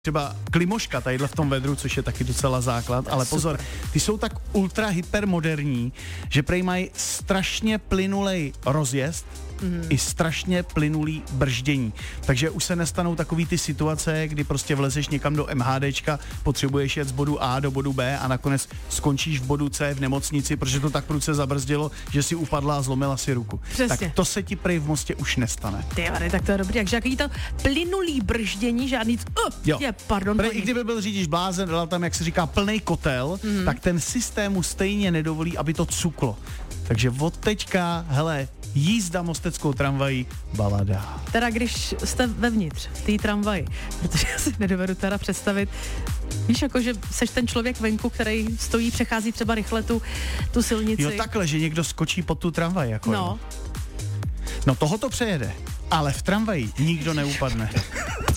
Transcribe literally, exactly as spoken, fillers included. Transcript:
třeba klimoška tadyhle v tom vedru, což je taky docela základ, ale pozor, ty jsou tak ultra hypermoderní, že prej mají strašně plynulej rozjezd, mm. i strašně plynulý brždění. Takže už se nestanou takový ty situace, kdy prostě vlezeš někam do MHDčka, potřebuješ jet z bodu A do bodu B a nakonec skončíš v bodu C v nemocnici, protože to tak prudce zabrzdilo, že si upadla a zlomila si ruku. Přesně. Tak to se ti prej v Mostě už nestane. Ty vary, tak to je dobrý. Takže jaký to plynulý brždění, žádný... Uh, jo. Je, pardon. Prej, i kdyby byl řidič blázen, dal tam, jak se říká, plnej kotel, mm. tak ten systém mu stejně nedovolí, aby to cuklo. Takže od teďka, hele, jízda mosteckou tramvají, balada. Teda když jste vevnitř v té tramvaji, protože já si nedovedu teda představit, víš, jako, že seš ten člověk venku, který stojí, přechází třeba rychle tu, tu silnici. Jo, takhle, že někdo skočí pod tu tramvaj, jako. No. No toho to přejede, ale v tramvaji nikdo neupadne.